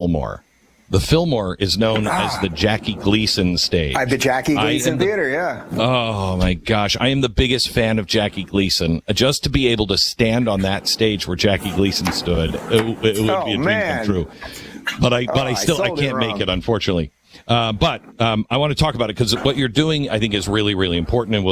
Fillmore. The Fillmore is known as the Jackie Gleason stage. The Jackie Gleason Theater, yeah. Oh, my gosh. I am the biggest fan of Jackie Gleason. Just to be able to stand on that stage where Jackie Gleason stood, it would be a dream come true. But I can't make it, unfortunately. But I want to talk about it because what you're doing, I think, is really, really important. And